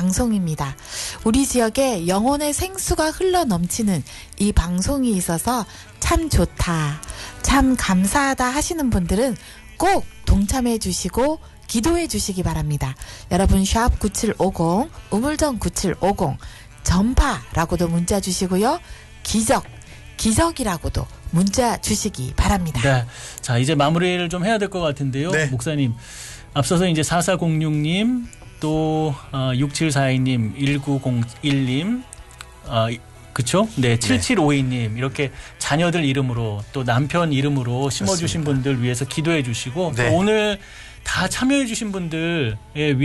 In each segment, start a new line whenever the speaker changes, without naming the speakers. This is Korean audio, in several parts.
방송입니다. 우리 지역에 영혼의 생수가 흘러 넘치는 이 방송이 있어서 참 좋다, 참 감사하다 하시는 분들은 꼭 동참해 주시고 기도해 주시기 바랍니다. 여러분 샵 9750 우물정 9750 전파라고도 문자 주시고요. 기적이라고도 문자 주시기 바랍니다.
네. 자, 이제 마무리를 좀 해야 될 것 같은데요. 네. 목사님, 앞서서 이제 4406님, 또 6742님, 1901님, 그쵸? 네, 7752님, 이렇게 자녀들 이름으로 또 남편 이름으로 심어주신 분들 위해서 기도해 주시고, 또 오늘 다 참여해 주신 분들에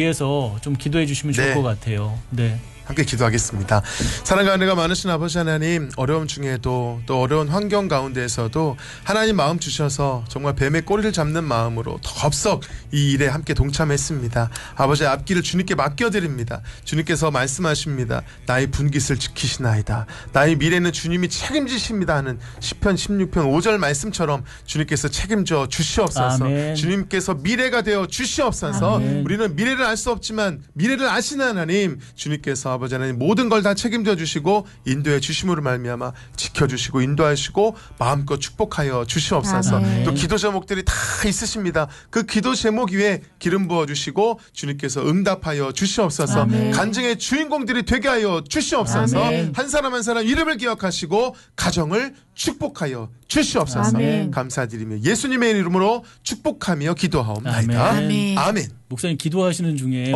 위해서 좀 기도해 주시면 좋을 것 같아요. 네.
함께 기도하겠습니다. 사랑과 은혜가 많으신 아버지 하나님, 어려움 중에도 또 어려운 환경 가운데에서도 하나님 마음 주셔서 정말 뱀의 꼬리를 잡는 마음으로 덥석 이 일에 함께 동참했습니다. 아버지의 앞길을 주님께 맡겨드립니다. 주님께서 말씀하십니다. 나의 분깃을 지키시나이다. 나의 미래는 주님이 책임지십니다 하는 시편 16편 5절 말씀처럼 주님께서 책임져 주시옵소서. 아멘. 주님께서 미래가 되어 주시옵소서. 아멘. 우리는 미래를 알 수 없지만 미래를 아시는 하나님, 주님께서 아버지 하나님 모든 걸 다 책임져 주시고 인도해 주심으로 말미암아 지켜주시고 인도하시고 마음껏 축복하여 주시옵소서. 아멘. 또 기도 제목들이 다 있으십니다. 그 기도 제목 위에 기름 부어주시고 주님께서 응답하여 주시옵소서. 아멘. 간증의 주인공들이 되게 하여 주시옵소서. 아멘. 한 사람 한 사람 이름을 기억하시고 가정을 축복하여 주시옵소서. 아멘. 감사드리며 예수님의 이름으로 축복하며 기도하옵나이다. 아멘. 아멘.
목사님 기도하시는 중에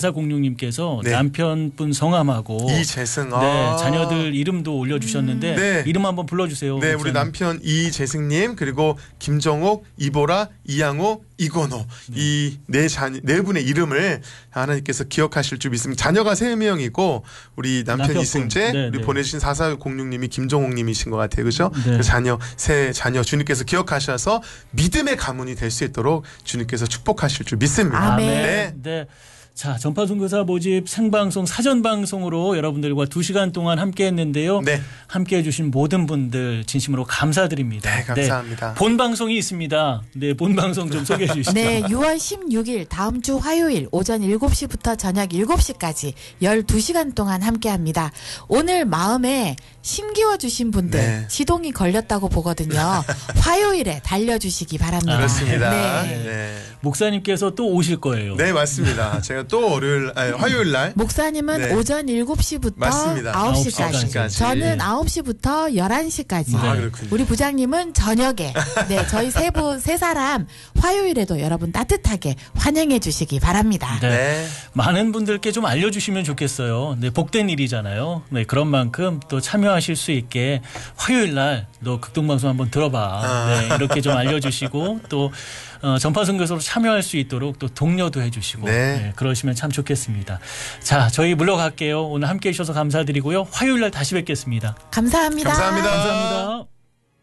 4406님께서 남편분 성함하고
이재승
자녀들 이름도 올려주셨는데 이름 한번 불러주세요.
네, 목사님. 우리 남편 이재승님, 그리고 김정옥, 이보라, 이양호, 이건호, 이 네 분의 이름을 하나님께서 기억하실 줄 믿습니다. 자녀가 3명이고 우리 남편 이승재, 우리 보내주신 4406님이 김정옥님이신 것 같아요. 그죠? 네. 세 자녀 주님께서 기억하셔서 믿음의 가문이 될 수 있도록 주님께서 축복하실 줄 믿습니다.
아멘.
네. 자, 전파선교사 모집 생방송 사전방송으로 여러분들과 2시간 동안 함께 했는데요. 함께 해주신 모든 분들 진심으로 감사드립니다.
네, 감사합니다.
본방송이 있습니다. 네, 본방송 좀 소개해 주시죠.
네, 6월 16일 다음 주 화요일 오전 7시부터 저녁 7시까지 12시간 동안 함께 합니다. 오늘 마음에 심기워 주신 분들 시동이 걸렸다고 보거든요. 화요일에 달려주시기 바랍니다.
그렇습니다.
목사님께서 또 오실 거예요.
네, 맞습니다. 제가 또 화요일 날
목사님은 오전 7시부터
맞습니다.
9시까지. 저는 9시부터 11시까지. 우리 부장님은 저녁에. 네, 저희 세 사람 화요일에도 여러분 따뜻하게 환영해 주시기 바랍니다.
네. 많은 분들께 좀 알려주시면 좋겠어요. 네, 복된 일이잖아요. 네, 그런 만큼 또 참여하실 수 있게 화요일 날 너 극동방송 한번 들어봐. 네, 이렇게 좀 알려주시고 또 전파선교사로 참여할 수 있도록 또 독려도 해주시고 그러시면 참 좋겠습니다. 자, 저희 물러갈게요. 오늘 함께해 주셔서 감사드리고요. 화요일 날 다시 뵙겠습니다.
감사합니다.
감사합니다.
감사합니다.